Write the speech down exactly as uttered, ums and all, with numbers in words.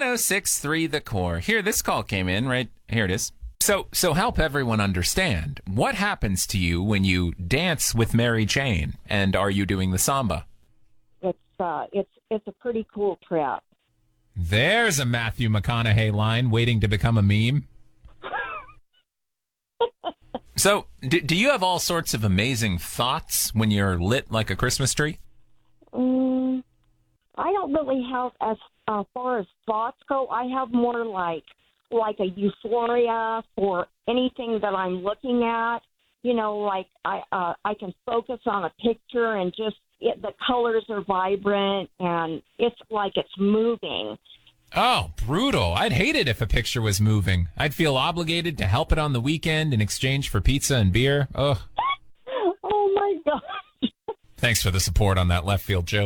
oh six three The Core. Here, this call came in, right? Here it is. So, so help everyone understand. What happens to you when you dance with Mary Jane? And are you doing the samba? It's uh, it's it's a pretty cool trip. There's a Matthew McConaughey line waiting to become a meme. So, do, do you have all sorts of amazing thoughts when you're lit like a Christmas tree? Um, I don't really have, as uh, far as thoughts go, I have more like like a euphoria for anything that I'm looking at. You know, like I uh, I can focus on a picture and just it, the colors are vibrant and it's like it's moving. Oh, brutal. I'd hate it if a picture was moving. I'd feel obligated to help it on the weekend in exchange for pizza and beer. Ugh. Oh, my God. Thanks for the support on that left field joke.